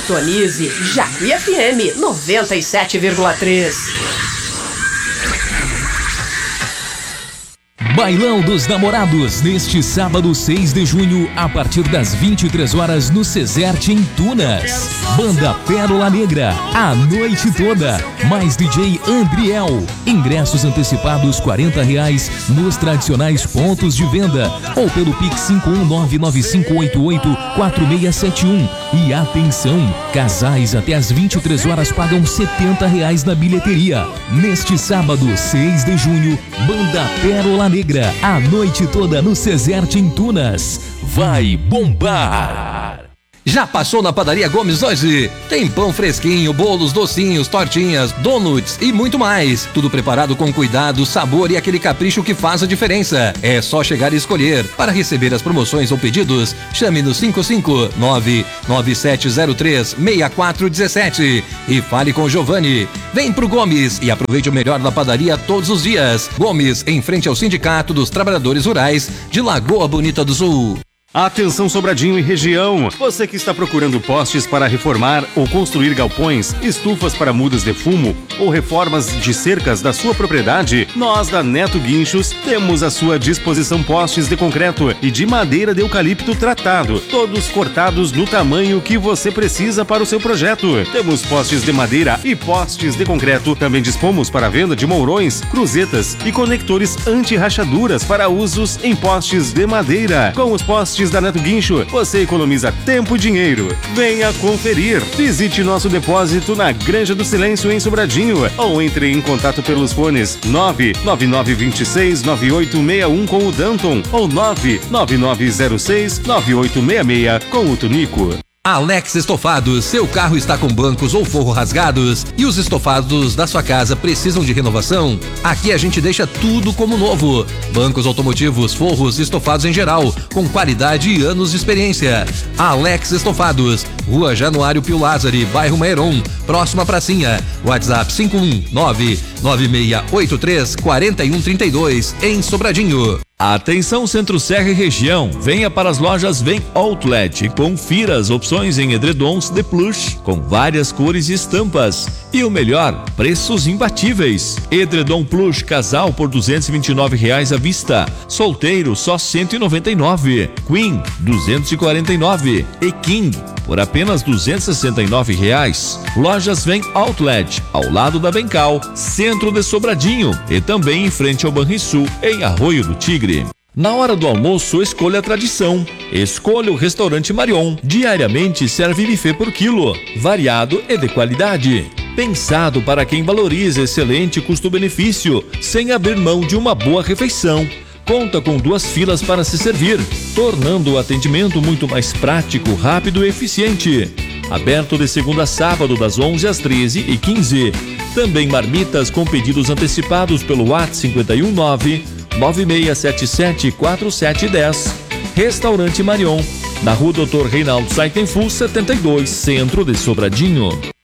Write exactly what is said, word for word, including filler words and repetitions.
Sintonize Jacuí F M noventa e sete vírgula três. Bailão dos Namorados, neste sábado seis de junho, a partir das vinte e três horas, no Ceserte, em Tunas. Banda Pérola Negra, a noite toda. Mais D J Andriel. Ingressos antecipados quarenta reais nos tradicionais pontos de venda ou pelo Pix cinco um nove nove cinco oito oito quatro seis sete um. E atenção, casais até as vinte e três horas pagam setenta reais na bilheteria. Neste sábado seis de junho, Banda Pérola Negra, a noite toda no Ceserte, em Tunas. Vai bombar! Já passou na Padaria Gomes hoje? Tem pão fresquinho, bolos, docinhos, tortinhas, donuts e muito mais. Tudo preparado com cuidado, sabor e aquele capricho que faz a diferença. É só chegar e escolher. Para receber as promoções ou pedidos, chame no cinco cinco nove nove sete zero três seis quatro um sete e fale com Giovanni. Vem pro Gomes e aproveite o melhor da padaria todos os dias. Gomes, em frente ao Sindicato dos Trabalhadores Rurais de Lagoa Bonita do Sul. Atenção Sobradinho e região, você que está procurando postes para reformar ou construir galpões, estufas para mudas de fumo ou reformas de cercas da sua propriedade, nós da Neto Guinchos temos à sua disposição postes de concreto e de madeira de eucalipto tratado, todos cortados no tamanho que você precisa para o seu projeto. Temos postes de madeira e postes de concreto, também dispomos para a venda de mourões, cruzetas e conectores anti-rachaduras para usos em postes de madeira. Com os postes da Neto Guincho, você economiza tempo e dinheiro. Venha conferir. Visite nosso depósito na Granja do Silêncio, em Sobradinho, ou entre em contato pelos fones nove nove nove dois seis nove oito seis um com o Danton ou nove nove nove zero seis nove oito seis seis com o Tunico. Alex Estofados, seu carro está com bancos ou forro rasgados e os estofados da sua casa precisam de renovação? Aqui a gente deixa tudo como novo. Bancos automotivos, forros e estofados em geral, com qualidade e anos de experiência. Alex Estofados, Rua Januário Pio Lázari, bairro Mairon, próxima pracinha. WhatsApp cinco um nove nove seis oito três quatro um três dois, em Sobradinho. Atenção Centro-Serra e região, venha para as lojas Vem Outlet e confira as opções em edredons de plush, com várias cores e estampas. E o melhor, preços imbatíveis. Edredom plush casal por duzentos e vinte e nove reais à vista, solteiro só cento e noventa e nove, Queen duzentos e quarenta e nove e King por apenas duzentos e sessenta e nove reais. Lojas Vem Outlet, ao lado da Bencal, centro de Sobradinho e também em frente ao Banrisul, em Arroio do Tigre. Na hora do almoço, escolha a tradição. Escolha o Restaurante Marion. Diariamente serve buffet por quilo, variado e de qualidade. Pensado para quem valoriza excelente custo-benefício, sem abrir mão de uma boa refeição. Conta com duas filas para se servir, tornando o atendimento muito mais prático, rápido e eficiente. Aberto de segunda a sábado, das onze às treze e quinze. Também marmitas com pedidos antecipados pelo WhatsApp cinco um nove nove seis sete sete quatro sete um zero. Restaurante Marion, na Rua Doutor Reinaldo Saitenfull setenta e dois, centro de Sobradinho.